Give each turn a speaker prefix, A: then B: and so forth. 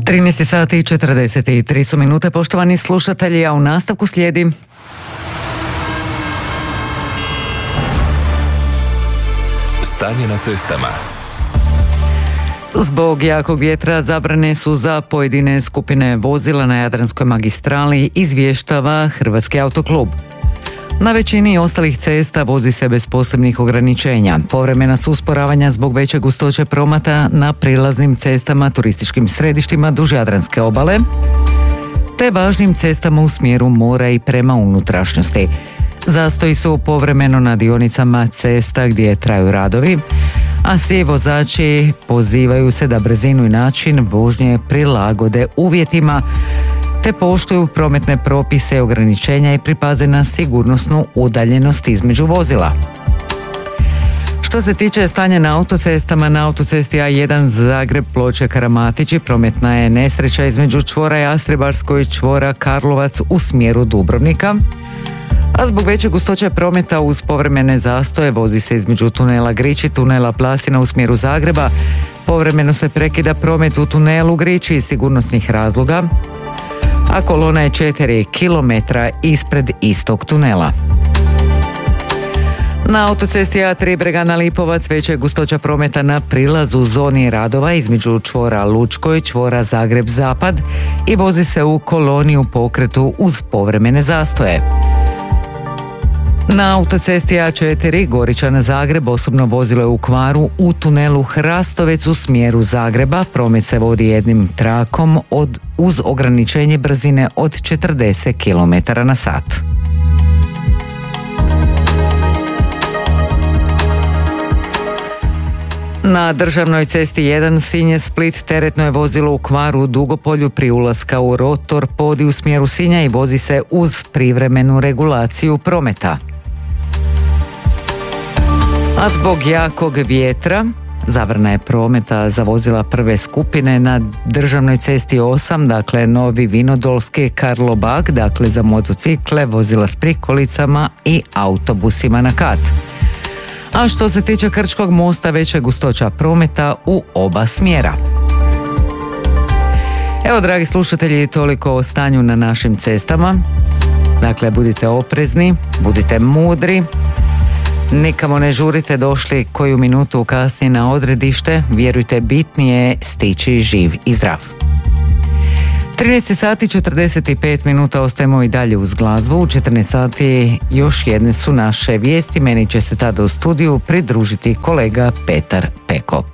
A: 13 sati i 43 su minute, poštovani slušatelji, a u nastavku slijedi
B: stanje na cestama.
A: Zbog jakog vjetra zabrane su za pojedine skupine vozila na Jadranskoj magistrali, izvještava Hrvatski autoklub. Na većini ostalih cesta vozi se bez posebnih ograničenja. Povremena su usporavanja zbog veće gustoće prometa na prilaznim cestama, turističkim središtima duž Jadranske obale, te važnim cestama u smjeru mora i prema unutrašnjosti. Zastoji su povremeno na dionicama cesta gdje traju radovi, a svi vozači pozivaju se da brzinu i način vožnje prilagode uvjetima, te poštuju prometne propise i ograničenja i pripaze na sigurnosnu udaljenost između vozila. Što se tiče stanja na autocestama, na autocesti A1 Zagreb Ploče Karamatići prometna je nesreća između čvora Jastrebarsko i čvora Karlovac u smjeru Dubrovnika, a zbog veće gustoće prometa uz povremene zastoje vozi se između tunela Grič i tunela Plasina u smjeru Zagreba. Povremeno se prekida promet u tunelu Griči iz sigurnosnih razloga, a kolona je 4 km ispred istog tunela. Na autocesti A3 Bregana Lipovac veća je gustoća prometa na prilazu zoni radova između čvora Lučko i čvora Zagreb Zapad i vozi se u koloni u pokretu uz povremene zastoje. Na autocesti A4 Goričan Zagreb osobno vozilo je u kvaru u tunelu Hrastovec u smjeru Zagreba. Promet se vodi jednim trakom uz ograničenje brzine od 40 km/h. Na državnoj cesti 1 Sinje-Split teretno je vozilo u kvaru u Dugopolju pri ulaska u rotor podi u smjeru Sinja i vozi se uz privremenu regulaciju prometa. A zbog jakog vjetra zabrana je prometa za vozila prve skupine na državnoj cesti 8, dakle Novi Vinodolski Karlobag, dakle za motocikle, vozila s prikolicama i autobusima na kat. A što se tiče Krčkog mosta, veća gustoća prometa u oba smjera. Evo, dragi slušatelji, toliko o stanju na našim cestama. Dakle, budite oprezni, budite mudri, nikamo ne žurite došli koju minutu kasnije na odredište, vjerujte, bitnije je stići živ i zdrav. 13 sati 45 minuta, ostajemo i dalje uz glazbu. U 14 sati još jedne su naše vijesti. Meni će se tada u studiju pridružiti kolega Petar Peko.